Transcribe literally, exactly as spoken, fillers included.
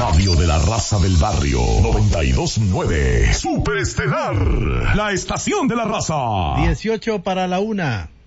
radio de la raza del barrio. noventa y dos punto nueve. Superestelar. La estación de la raza. dieciocho para la una.